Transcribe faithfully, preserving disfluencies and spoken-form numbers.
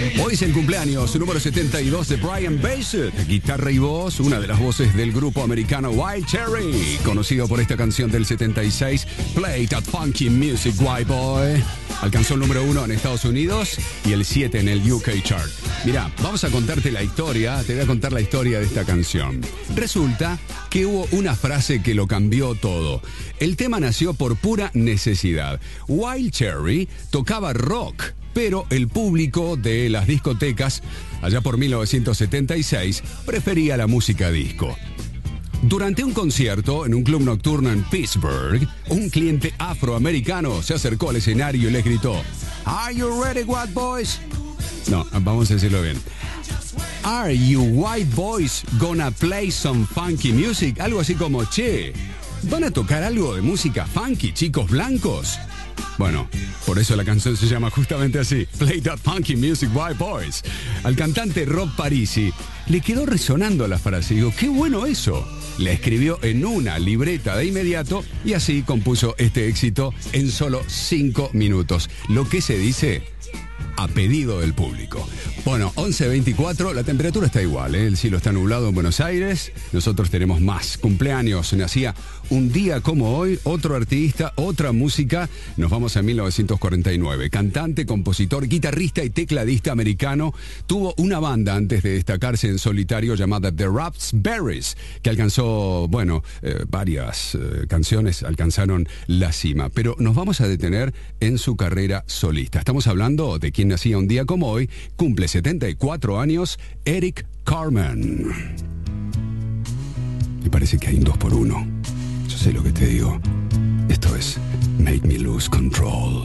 Hoy es el cumpleaños número setenta y dos de Brian Bassett, guitarra y voz, una de las voces del grupo americano Wild Cherry, conocido por esta canción del setenta y seis, Play That Funky Music, White Boy. Alcanzó el número uno en Estados Unidos y el siete en el U K chart. Mirá, vamos a contarte la historia, te voy a contar la historia de esta canción. Resulta que hubo una frase que lo cambió todo. El tema nació por pura necesidad. Wild Cherry tocaba rock, pero el público de las discotecas, allá por mil novecientos setenta y seis, prefería la música disco. Durante un concierto en un club nocturno en Pittsburgh, un cliente afroamericano se acercó al escenario y les gritó: "Are you ready, white boys?" No, vamos a decirlo bien. "Are you white boys gonna play some funky music?" Algo así como: "Che, ¿van a tocar algo de música funky, chicos blancos?" Bueno, por eso la canción se llama justamente así, Play That Funky Music, White Boys. Al cantante Rob Parisi le quedó resonando la frase. Digo, qué bueno eso. La escribió en una libreta de inmediato y así compuso este éxito en solo cinco minutos. Lo que se dice a pedido del público. Bueno, once veinticuatro, la temperatura está igual, ¿eh? El cielo está nublado en Buenos Aires. Nosotros tenemos más cumpleaños. Nacía un día como hoy, otro artista, otra música. Nos vamos a mil novecientos cuarenta y nueve. Cantante, compositor, guitarrista y tecladista americano. Tuvo una banda antes de destacarse en solitario llamada The Raspberries, que alcanzó, bueno, eh, varias eh, canciones alcanzaron la cima. Pero nos vamos a detener en su carrera solista. Estamos hablando de quien nacía un día como hoy, cumple setenta y cuatro años, Eric Carmen. Me parece que hay un dos por uno. Yo sé lo que te digo. Esto es Make Me Lose Control.